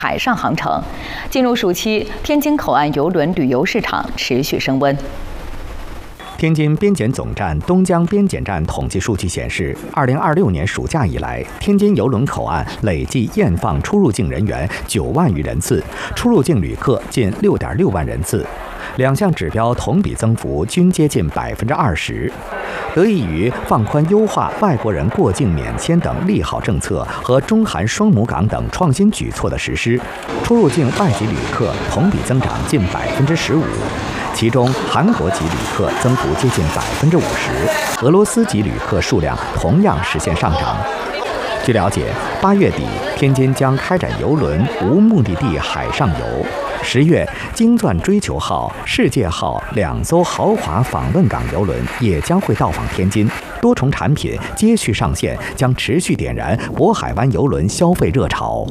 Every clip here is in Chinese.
海上航程。进入暑期，天津口岸邮轮旅游市场持续升温。 天津边检总站东江边检站统计数据显示，2026年暑假以来，天津邮轮口岸累计验放出入境人员9万余人次，出入境旅客近6.6万人次，两项指标同比增幅均接近20%。得益于放宽优化外国人过境免签等利好政策和中韩双母港等创新举措的实施，出入境外籍旅客同比增长近15%。其中，韩国籍旅客增幅接近50%，俄罗斯籍旅客数量同样实现上涨。据了解，8月底，天津将开展邮轮无目的地海上游。10月，金钻追求号、世界号2艘豪华访问港邮轮也将会到访天津，多重产品接续上线，将持续点燃渤海湾邮轮消费热潮。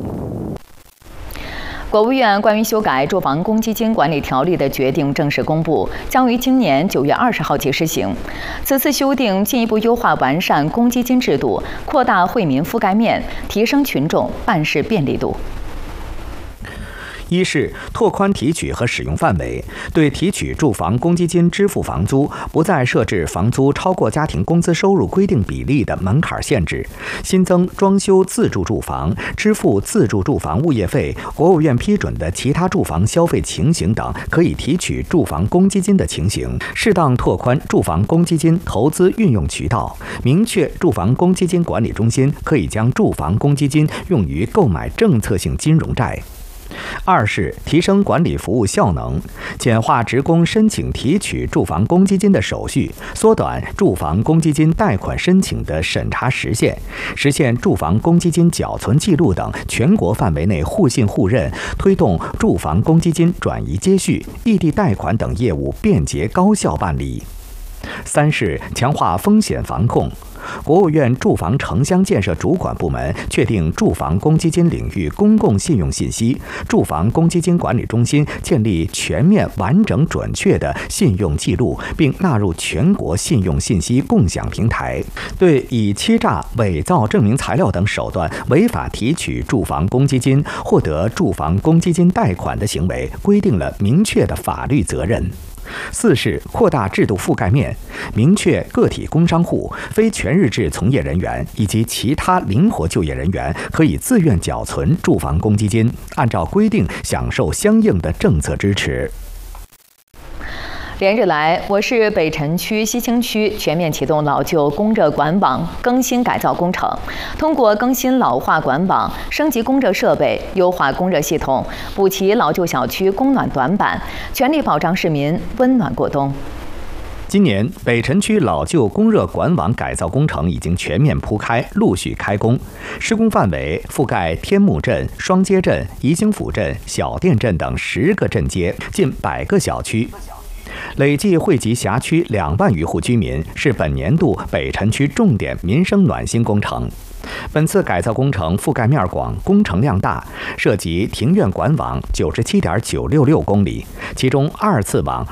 国务院关于修改住房公积金管理条例的决定正式公布，将于今年9月20号起施行。此次修订进一步优化完善公积金制度，扩大惠民覆盖面，提升群众办事便利度。 一是拓宽提取和使用范围，对提取住房公积金支付房租不再设置房租超过家庭工资收入规定比例的门槛限制，新增装修自住住房、支付自住住房物业费、国务院批准的其他住房消费情形等可以提取住房公积金的情形，适当拓宽住房公积金投资运用渠道，明确住房公积金管理中心可以将住房公积金用于购买政策性金融债。二是提升管理服务效能，简化职工申请提取住房公积金的手续，缩短住房公积金贷款申请的审查时限，实现住房公积金缴存记录等全国范围内互信互认，推动住房公积金转移接续、异地贷款等业务便捷高效办理。三是强化风险防控。国务院住房城乡建设主管部门确定住房公积金领域公共信用信息，住房公积金管理中心建立全面完整准确的信用记录，并纳入全国信用信息共享平台，对以欺诈、伪造证明材料等手段违法提取住房公积金、获得住房公积金贷款的行为规定了明确的法律责任。四是扩大制度覆盖面，明确个体工商户、非全日制从业人员以及其他灵活就业人员可以自愿缴存住房公积金，按照规定享受相应的政策支持。 连日来，我市北辰区、西青区全面启动老旧供热管网更新改造工程。通过更新老化管网、升级供热设备、优化供热系统，补齐老旧小区供暖短板，全力保障市民温暖过冬。 今年，北辰区老旧供热管网改造工程已经全面铺开，陆续开工。施工范围覆盖天目镇、双街镇、宜兴府镇、小店镇等10个镇街，近100个小区。累计惠及辖区2万余户居民，是本年度北辰区重点民生暖心工程。本次改造工程覆盖面广，工程量大，涉及庭院管网97.966公里，其中2次网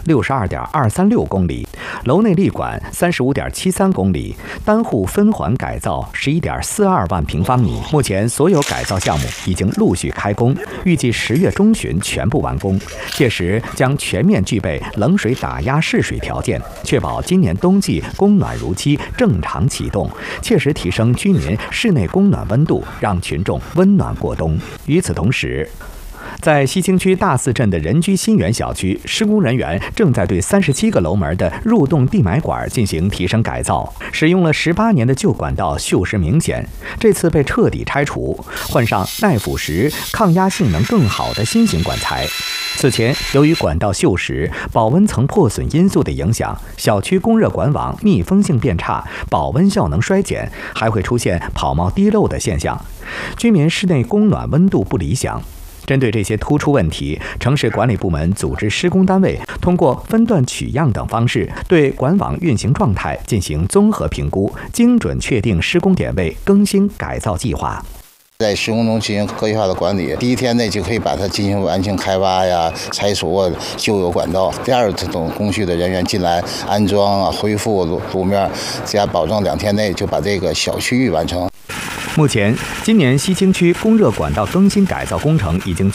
62.236公里，楼内立管35.73公里，单户分环改造11.42万平方米。目前所有改造项目已经陆续开工，预计10月中旬全部完工，届时将全面具备冷水打压试水条件，确保今年冬季供暖如期正常启动，切实提升居民室内供暖温度，让群众温暖过冬。与此同时，在西青区大寺镇的人居新园小区，施工人员正在对37个楼门的入洞地埋管进行提升改造。使用了18年的旧管道锈蚀明显，这次被彻底拆除，换上耐腐蚀、抗压性能更好的新型管材。此前，由于管道锈蚀、保温层破损因素的影响，小区供热管网密封性变差，保温效能衰减，还会出现跑冒滴漏的现象，居民室内供暖温度不理想。针对这些突出问题，城市管理部门组织施工单位通过分段取样等方式，对管网运行状态进行综合评估，精准确定施工点位，更新改造计划。 在施工中进行科学化的管理，第一天内就可以把它进行完全开挖呀、拆除啊旧有管道。第二种工序的人员进来安装啊、恢复路面，这样保证2天内就把这个小区域完成。 目前，今年西青区供热管道更新改造工程已经